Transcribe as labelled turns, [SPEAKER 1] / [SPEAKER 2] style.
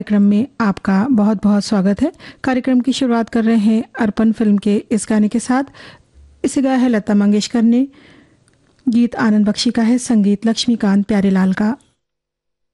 [SPEAKER 1] कार्यक्रम में आपका बहुत बहुत स्वागत है। कार्यक्रम की शुरुआत कर रहे हैं अर्पण फिल्म के इस गाने के साथ। इसे गाया है लता मंगेशकर ने, गीत आनंद बख्शी का है, संगीत लक्ष्मीकांत प्यारेलाल का।